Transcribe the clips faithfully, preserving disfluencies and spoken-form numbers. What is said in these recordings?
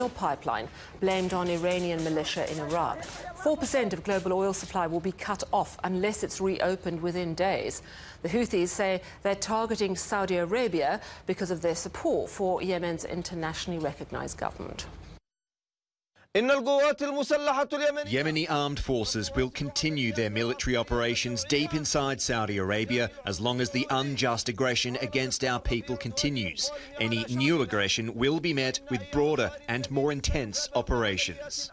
oil pipeline blamed on Iranian militia in Iraq. four percent of global oil supply will be cut off unless it's reopened within days. The Houthis say they're targeting Saudi Arabia because of their support for Yemen's internationally recognized government. Yemeni armed forces will continue their military operations deep inside Saudi Arabia as long as the unjust aggression against our people continues. Any new aggression will be met with broader and more intense operations.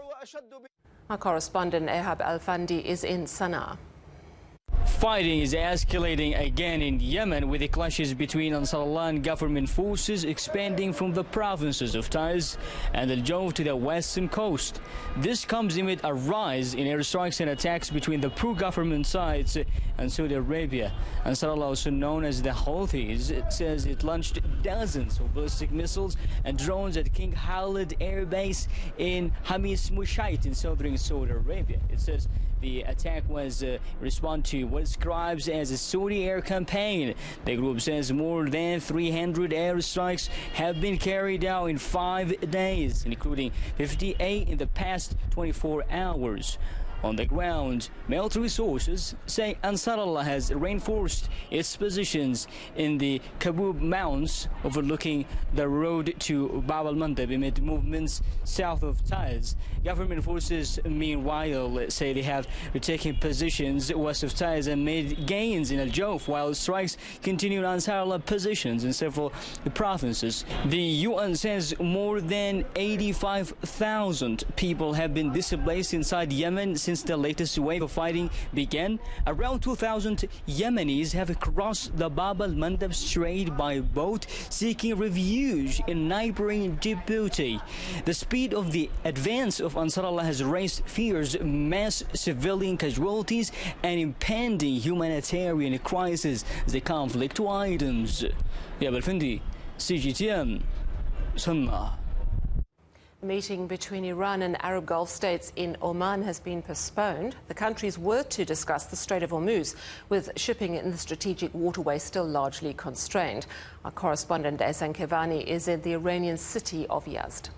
Our correspondent Ehab Al-Fandi is in Sana'a. Fighting is escalating again in Yemen, with the clashes between Ansarullah and government forces expanding from the provinces of Taiz and Al-Jawf to the western coast. This comes amid a rise in airstrikes and attacks between the pro-government sides and Saudi Arabia. Ansarullah, also known as the Houthis, it says it launched dozens of ballistic missiles and drones at King Khalid Air Base in Hamis Mushait in southern Saudi Arabia. It says the attack was uh, response to what it describes as a Saudi air campaign. The group says more than three hundred airstrikes have been carried out in five days, including fifty-eight in the past twenty-four hours. On the ground, military sources say Ansarullah has reinforced its positions in the Kabub Mountains overlooking the road to Bab al-Mandab amid movements south of Taiz. Government forces, meanwhile, say they have retaken positions west of Taiz and made gains in Al-Jawf, while strikes continue on Ansarullah positions in several provinces. The U N says more than eighty-five thousand people have been displaced inside Yemen since the latest wave of fighting began. Around two thousand Yemenis have crossed the Bab al-Mandab Strait by boat, seeking refuge in neighboring Djibouti. The speed of the advance of Ansarullah has raised fears, mass civilian casualties, and impending humanitarian crisis as the conflict widens. Ehab Al-Fandi, C G T N, Sana'a. A meeting between Iran and Arab Gulf states in Oman has been postponed. The countries were to discuss the Strait of Hormuz, with shipping in the strategic waterway still largely constrained. Our correspondent Ehsan Kevani is in the Iranian city of Yazd.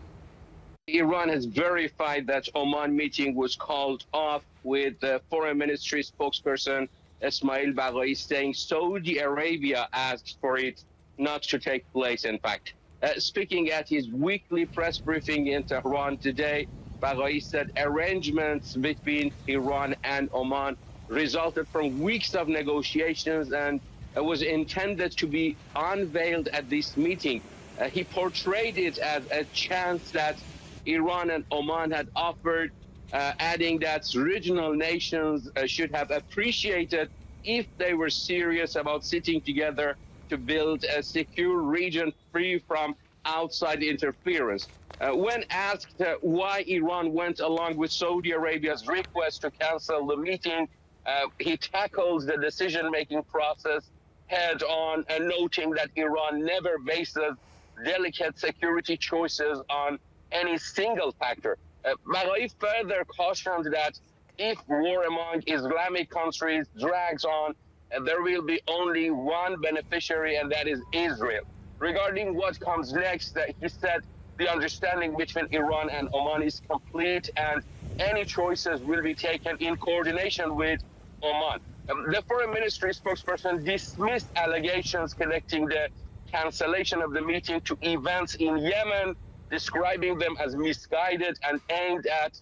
Iran has verified that Oman meeting was called off, with the foreign ministry spokesperson Ismail Baghai saying Saudi Arabia asked for it not to take place, in fact. Uh, speaking at his weekly press briefing in Tehran today, Baghai said arrangements between Iran and Oman resulted from weeks of negotiations and uh, was intended to be unveiled at this meeting. Uh, he portrayed it as a chance that Iran and Oman had offered, uh, adding that regional nations uh, should have appreciated if they were serious about sitting together to build a secure region free from outside interference. Uh, when asked uh, why Iran went along with Saudi Arabia's request to cancel the meeting, uh, he tackles the decision-making process head-on, and noting that Iran never bases delicate security choices on any single factor. Uh, Baghai further cautioned that if war among Islamic countries drags on, and there will be only one beneficiary, and that is Israel. Regarding what comes next, uh, he said the understanding between Iran and Oman is complete, and any choices will be taken in coordination with Oman. Um, the foreign ministry spokesperson dismissed allegations connecting the cancellation of the meeting to events in Yemen, describing them as misguided and aimed at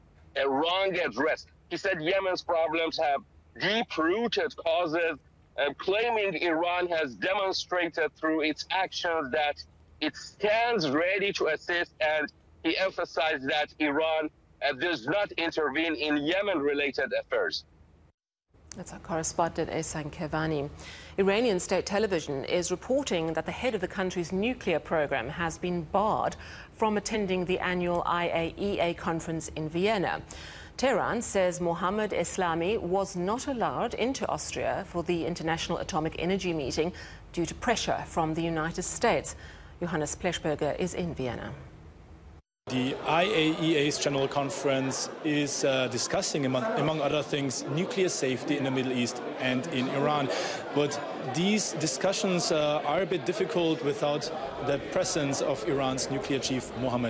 a wrong address. He said Yemen's problems have deep-rooted causes, uh, claiming Iran has demonstrated through its actions that it stands ready to assist, and he emphasized that Iran uh, does not intervene in Yemen-related affairs. That's our correspondent Ehsan Kevani. Iranian state television is reporting that the head of the country's nuclear program has been barred from attending the annual I A E A conference in Vienna. Tehran says Mohammad Eslami was not allowed into Austria for the International Atomic Energy meeting due to pressure from the United States. Johannes Pleschberger is in Vienna. The I A E A's General Conference is uh, discussing, among, among other things, nuclear safety in the Middle East and in Iran. But these discussions uh, are a bit difficult without the presence of Iran's nuclear chief, Mohammad